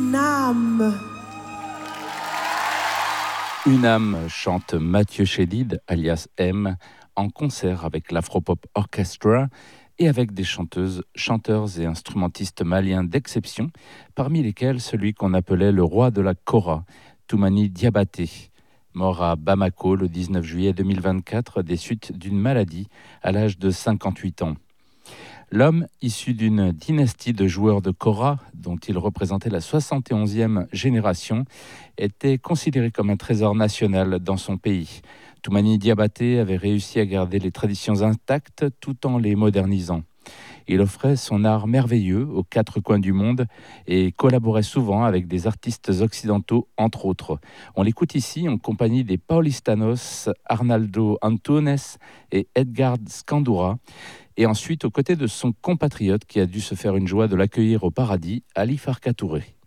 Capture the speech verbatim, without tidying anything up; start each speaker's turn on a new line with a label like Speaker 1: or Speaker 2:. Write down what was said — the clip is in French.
Speaker 1: une âme.
Speaker 2: Une âme chante Mathieu Chédid, alias M, en concert avec l'Afropop Orchestra et avec des chanteuses, chanteurs et instrumentistes maliens d'exception, parmi lesquels celui qu'on appelait le roi de la kora, Toumani Diabaté, mort à Bamako le dix-neuf juillet deux mille vingt-quatre des suites d'une maladie à l'âge de cinquante-huit ans. L'homme, issu d'une dynastie de joueurs de kora, dont il représentait la soixante et onzième génération, était considéré comme un trésor national dans son pays. Toumani Diabaté avait réussi à garder les traditions intactes tout en les modernisant. Il offrait son art merveilleux aux quatre coins du monde et collaborait souvent avec des artistes occidentaux, entre autres. On l'écoute ici en compagnie des Paulistanos, Arnaldo Antunes et Edgar Scandura, et ensuite aux côtés de son compatriote qui a dû se faire une joie de l'accueillir au paradis, Ali Farka Touré.